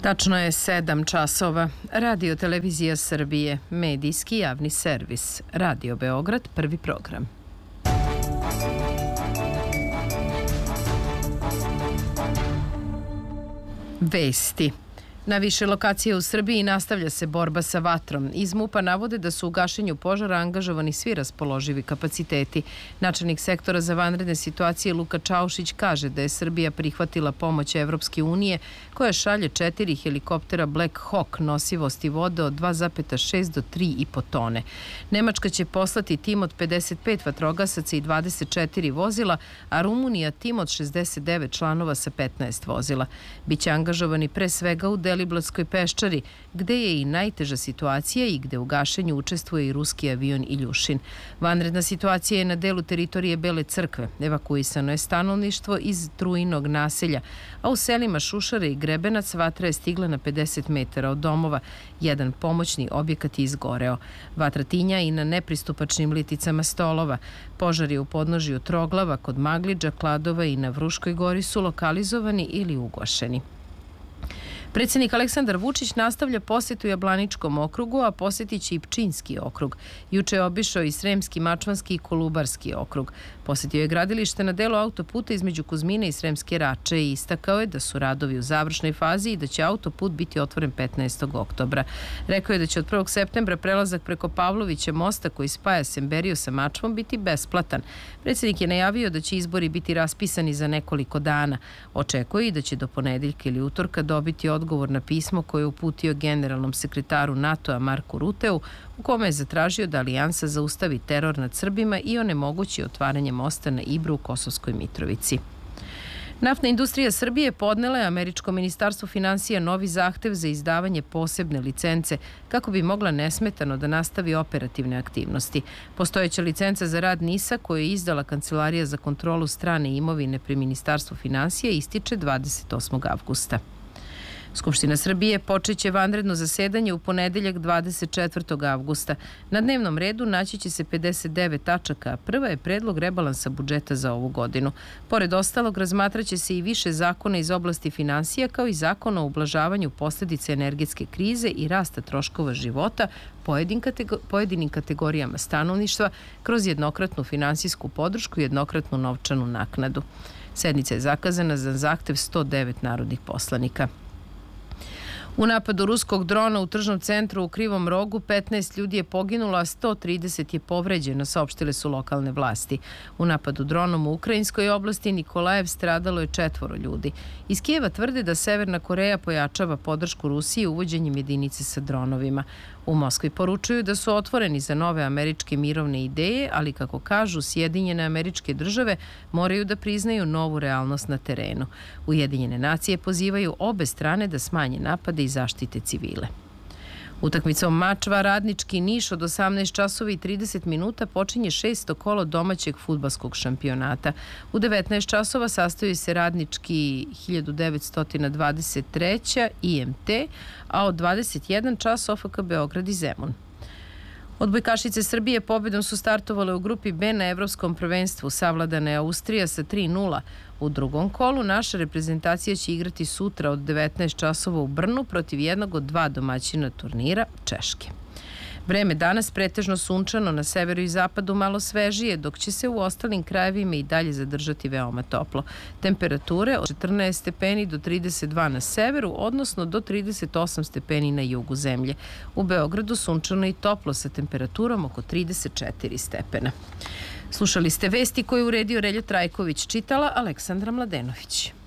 Tačno je 7 časova. Radio Televizija Srbije, medijski javni servis. Radio Beograd, prvi program. Vesti. Na više lokacije u Srbiji nastavlja se borba sa vatrom. Iz MUP-a navode da su u gašenju požara angažovani svi raspoloživi kapaciteti. Načelnik sektora za vanredne situacije Luka Čaušić kaže da je Srbija prihvatila pomoć Evropske unije koja šalje 4 helikoptera Black Hawk nosivosti vode od 2,6 do 3,5 tone. Nemačka će poslati tim od 55 vatrogasaca i 24 vozila, a Rumunija tim od 69 članova sa 15 vozila. Biće angažovani pre svega u Deliblatskoj peščari, gde je i najteža situacija i gde u gašenju učestvuje i ruski avion Iljušin. Vanredna situacija je na delu teritorije Bele Crkve. Evakuisano je stanovništvo iz Truinog naselja, a u selima Šušare i Grebenac vatra je stigla na 50 metara od domova. Jedan pomoćni objekat je izgoreo. Vatra tinja i na nepristupačnim liticama Stolova. Požari u podnožju Troglava, kod Magliđa, Kladova i na Vruškoj gori su lokalizovani ili ugašeni. Predsjednik Aleksandar Vučić nastavlja posjetu Jablaničkom okrugu, a posjetit će i Pčinjski okrug. Juče je obišao i Sremski, Mačvanski i Kolubarski okrug. Posjetio je gradilište na delu autoputa između Kuzmine i Sremske Rače i istakao je da su radovi u završnoj fazi i da će autoput biti otvoren 15. oktobra. Rekao je da će od 1. septembra prelazak preko Pavlovića mosta koji spaja Semberiju sa Mačvom biti besplatan. Predsjednik je najavio da će izbori biti raspisani za nekoliko dana. Očekuje i da će do ponedeljka ili utorka dobiti odgovor na pismo koje je uputio generalnom sekretaru NATO-a Marku Ruteu, u kome je zatražio da Alijansa zaustavi teror nad Srbima i onemogući otvaranje mosta na Ibru u Kosovskoj Mitrovici. Naftna industrija Srbije podnela je američko ministarstvo finansija novi zahtev za izdavanje posebne licence kako bi mogla nesmetano da nastavi operativne aktivnosti. Postojeća licenca za rad NIS-a koju je izdala Kancelarija za kontrolu strane imovine pri ministarstvu finansija ističe 28. avgusta. Skupština Srbije počeće vanredno zasedanje u ponedeljak 24. avgusta. Na dnevnom redu naći će se 59 tačaka, a prva je predlog rebalansa budžeta za ovu godinu. Pored ostalog, razmatraće se i više zakona iz oblasti finansija, kao i zakona o ublažavanju posljedica energetske krize i rasta troškova života pojedinim kategorijama stanovništva kroz jednokratnu finansijsku podršku i jednokratnu novčanu naknadu. Sednica je zakazana za zahtev 109 narodnih poslanika. U napadu ruskog drona u tržnom centru u Krivom Rogu 15 ljudi je poginulo, a 130 je povređeno, saopštile su lokalne vlasti. U napadu dronom u ukrajinskoj oblasti Nikolajev stradalo je 4 ljudi. Iz Kijeva tvrde da Severna Koreja pojačava podršku Rusiji uvođenjem jedinice sa dronovima. U Moskvi poručuju da su otvoreni za nove američke mirovne ideje, ali kako kažu, Sjedinjene Američke Države moraju da priznaju novu realnost na terenu. Ujedinjene nacije pozivaju obe strane da smanje napade i zaštite civile. Utakmicom Mačva Radnički Niš od 18 časova i 30 minuta počinje 6. kolo domaćeg fudbalskog šampionata. U 19 časova sastoji se Radnički 1923. IMT, a od 21 čas OFK Beograd i Zemun. Odbojkašice Srbije pobedom su startovale u grupi B na Evropskom prvenstvu. Savladana je Austrija sa 3:0. U drugom kolu naša reprezentacija će igrati sutra od 19 časova u Brnu protiv jednog od 2 domaćina turnira, Češke. Vreme danas pretežno sunčano, na severu i zapadu malo svežije, dok će se u ostalim krajevima i dalje zadržati veoma toplo. Temperature od 14 stepeni do 32 na severu, odnosno do 38 stepeni na jugu zemlje. U Beogradu sunčano i toplo sa temperaturom oko 34 stepena. Slušali ste vesti koje je uredio Relja Trajković, čitala Aleksandra Mladenović.